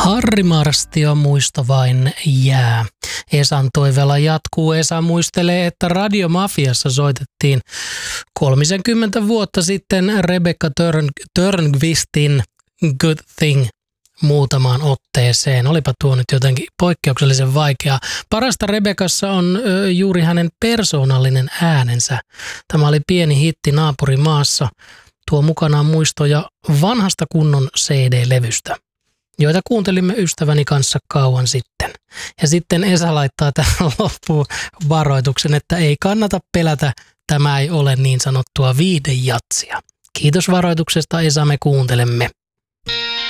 Harri Marstio muisto vain jää. Esan toiveella jatkuu. Esa muistelee, että Radiomafiassa soitettiin 30 vuotta sitten Rebecca Törnqvistin Good Thing muutamaan otteeseen. Olipa tuo nyt jotenkin poikkeuksellisen vaikeaa. Parasta Rebekassa on juuri hänen persoonallinen äänensä. Tämä oli pieni hitti naapurimaassa. Tuo mukanaan muistoja vanhasta kunnon CD-levystä, joita kuuntelimme ystäväni kanssa kauan sitten. Ja sitten Esa laittaa tähän loppuun varoituksen, että ei kannata pelätä, tämä ei ole niin sanottua viihdejatsia. Kiitos varoituksesta, Esa, me kuuntelemme.